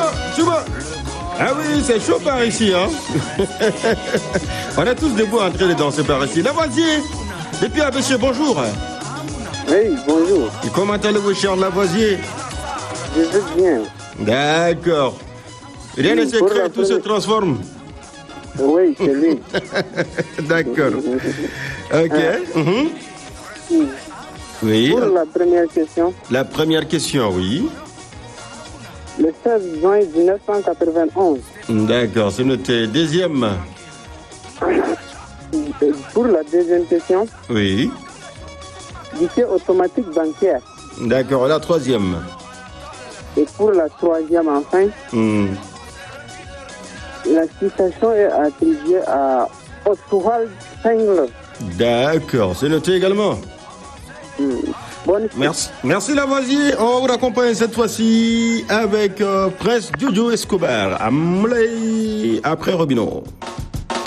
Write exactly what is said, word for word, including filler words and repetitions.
tu vois. Ah oui, c'est chaud par ici, hein. On est tous debout en train de danser par ici. Lavoisier, depuis A B C, bonjour. Oui, bonjour. Et comment allez-vous, cher Lavoisier? Je vais bien. D'accord. Rien n'est secret, tout se transforme. Oui, c'est lui. D'accord. Ok. Ah. Mm-hmm. Oui. Pour la première question. La première question, oui. Le seize juin mille neuf cent quatre-vingt-onze. D'accord, c'est noté. Deuxième. Pour la deuxième question. Oui. Guichet automatique bancaire. D'accord, la troisième. Et pour la troisième, enfin. Mm. La citation est attribuée à Oswald Spengler. D'accord, c'est noté également. Mm. Bonne Merci, merci Lavoisier. On vous accompagne cette fois-ci avec euh, Prince Jojo Escobar. Amley après Robino.